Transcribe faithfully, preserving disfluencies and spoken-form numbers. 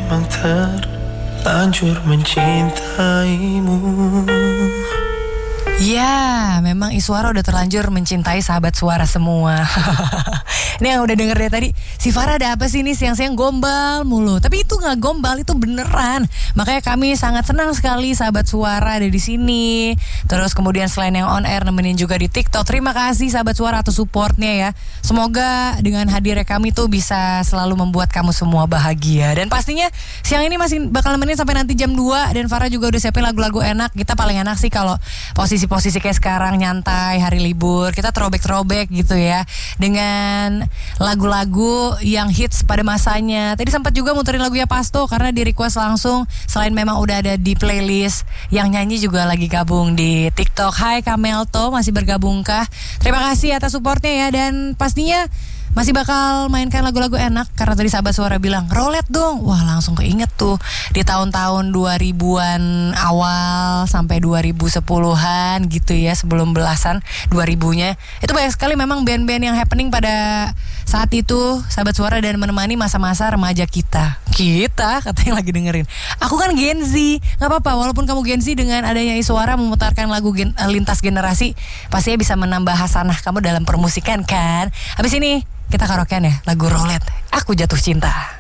memang terlanjur mencintaimu. Ya, memang Iswara udah terlanjur mencintai sahabat suara semua. Ini yang udah denger dari tadi, si Farah ada apa sih nih siang-siang gombal mulu. Tapi itu gak gombal, itu beneran. Makanya kami sangat senang sekali sahabat suara ada di sini. Terus kemudian selain yang on air nemenin juga di TikTok. Terima kasih sahabat suara atas supportnya ya. Semoga dengan hadirnya kami tuh bisa selalu membuat kamu semua bahagia. Dan pastinya siang ini masih bakal nemenin sampai nanti jam dua. Dan Farah juga udah siapin lagu-lagu enak. Kita paling enak sih kalau posisi-posisi kayak sekarang nyantai, hari libur, kita throwback-throwback gitu ya. Dengan lagu-lagu yang hits pada masanya. Tadi sempat juga muterin lagunya Pasto karena di request langsung. Selain memang udah ada di playlist, yang nyanyi juga lagi gabung di TikTok. Hai Kamelto, masih bergabungkah? Terima kasih atas supportnya ya. Dan pastinya masih bakal mainkan lagu-lagu enak. Karena tadi sahabat suara bilang rolet dong. Wah langsung keinget tuh di tahun-tahun dua ribuan awal sampai dua ribu sepuluhan gitu ya. Sebelum belasan dua ribunya. Itu banyak sekali memang band-band yang happening pada saat itu sahabat suara dan menemani masa-masa remaja kita. Kita katanya lagi dengerin. Aku kan Gen Z. Gak apa-apa walaupun kamu Gen Z, dengan adanya Iswara memutarkan lagu gen, lintas generasi, pastinya bisa menambah hasanah kamu dalam permusikan kan. Habis ini kita karaokean ya lagu Rolet, Aku Jatuh Cinta.